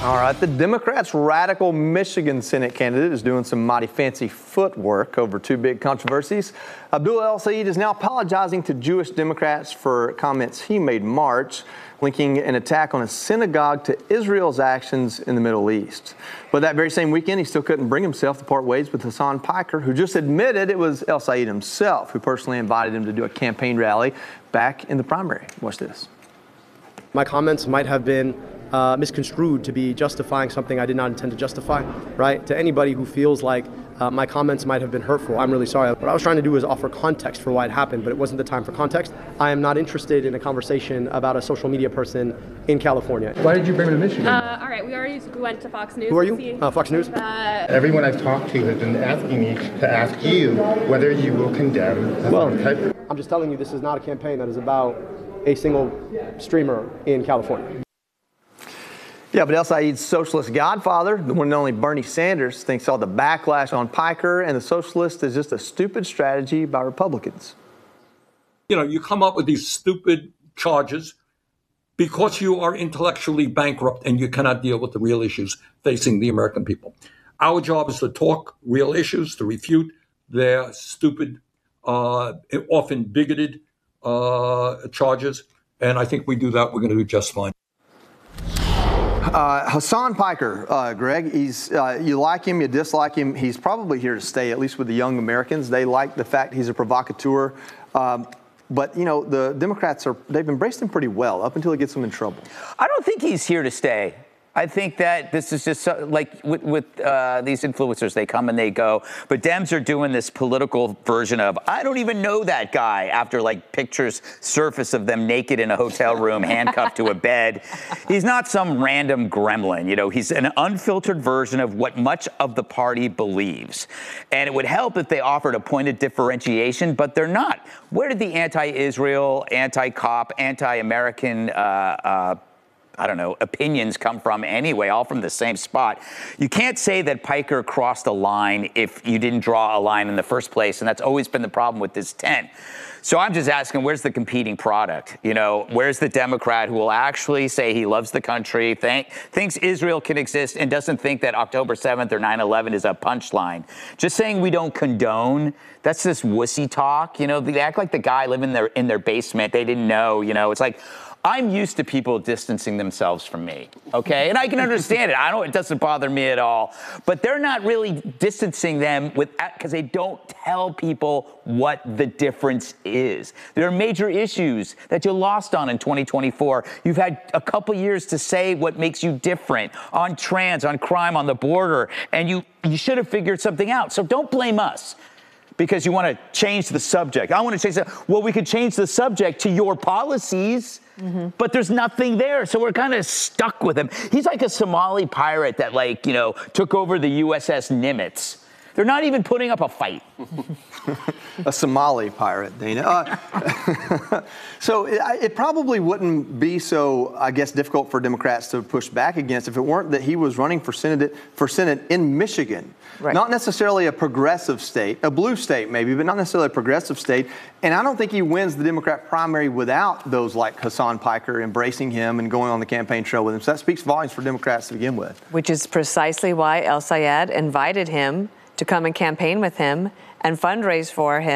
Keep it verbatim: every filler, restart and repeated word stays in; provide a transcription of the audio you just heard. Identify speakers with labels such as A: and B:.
A: All right, the Democrats' radical Michigan Senate candidate is doing some mighty fancy footwork over two big controversies. Abdul El-Sayed is now apologizing to Jewish Democrats for comments he made in March, linking an attack on a synagogue to Israel's actions in the Middle East. But that very same weekend, he still couldn't bring himself to part ways with Hasan Piker, who just admitted it was El-Sayed himself who personally invited him to do a campaign rally back in the primary. Watch this.
B: My comments might have been uh, misconstrued to be justifying something I did not intend to justify, right? To anybody who feels like uh, my comments might have been hurtful, I'm really sorry. What I was trying to do was offer context for why it happened, but it wasn't the time for context. I am not interested in a conversation about a social media person in California.
C: Why did you bring him to Michigan?
D: Uh, all right, we already went to Fox News.
B: Who are you? Uh, Fox News?
D: Uh,
C: Everyone I've talked to has been asking me to ask you whether you will condemn Hasan
B: Well,
C: Piker.
B: I'm just telling you this is not a campaign that is about a single streamer in California.
A: Yeah, but El-Sayed's socialist godfather, the one and only Bernie Sanders, thinks all the backlash on Piker and the socialists is just a stupid strategy by Republicans.
E: You know, you come up with these stupid charges because you are intellectually bankrupt and you cannot deal with the real issues facing the American people. Our job is to talk real issues, to refute their stupid, uh, often bigoted uh, charges. And I think we do that, we're going to do just fine.
A: Uh, Hasan Piker, uh, Greg, he's, uh, you like him, you dislike him. He's probably here to stay, at least with the young Americans. They like the fact he's a provocateur. Um, but, you know, the Democrats, are they've embraced him pretty well up until it gets them in trouble.
F: I don't think he's here to stay. I think that this is just so, like with, with uh, these influencers, they come and they go. But Dems are doing this political version of, I don't even know that guy, after like pictures surface of them naked in a hotel room, handcuffed to a bed. He's not some random gremlin. You know, he's an unfiltered version of what much of the party believes. And it would help if they offered a point of differentiation, but they're not. Where did the anti-Israel, anti-cop, anti-American uh, uh, I don't know, opinions come from anyway, all from the same spot? You can't say that Piker crossed a line if you didn't draw a line in the first place, and that's always been the problem with this tent. So I'm just asking, where's the competing product? You know, where's the Democrat who will actually say he loves the country, think, thinks Israel can exist, and doesn't think that October seventh or nine eleven is a punchline? Just saying we don't condone, that's this wussy talk. You know, they act like the guy living in their, in their basement, they didn't know, you know, it's like, I'm used to people distancing themselves from me, okay? And I can understand it. I don't, it doesn't bother me at all. But they're not really distancing them with, because they don't tell people what the difference is. There are major issues that you lost on in twenty twenty-four. You've had a couple years to say what makes you different on trans, on crime, on the border, and you, you should have figured something out. So don't blame us because you want to change the subject. I want to change the, well, we could change the subject to your policies. Mm-hmm. But there's nothing there, so we're kind of stuck with him. He's like a Somali pirate that, like, you know, took over the U S S Nimitz. They're not even putting up a fight.
A: A Somali pirate, Dana. Uh, so it, it probably wouldn't be so, I guess, difficult for Democrats to push back against if it weren't that he was running for Senate, for Senate in Michigan. Right. Not necessarily a progressive state, a blue state maybe, but not necessarily a progressive state. And I don't think he wins the Democrat primary without those like Hasan Piker embracing him and going on the campaign trail with him. So that speaks volumes for Democrats to begin with.
G: Which is precisely why El-Sayed invited him to come and campaign with him and fundraise for him.